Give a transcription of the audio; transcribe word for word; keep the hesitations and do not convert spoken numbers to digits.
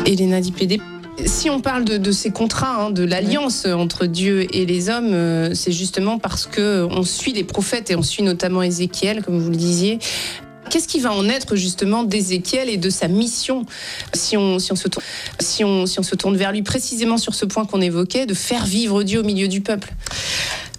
Elena Di Pede. Si on parle de, de ces contrats, hein, de l'alliance entre Dieu et les hommes, euh, c'est justement parce qu'on suit les prophètes et on suit notamment Ézéchiel, comme vous le disiez. Qu'est-ce qui va en être justement d'Ézéchiel et de sa mission si on, si, on se tourne, si, on, si on se tourne vers lui précisément sur ce point qu'on évoquait, de faire vivre Dieu au milieu du peuple?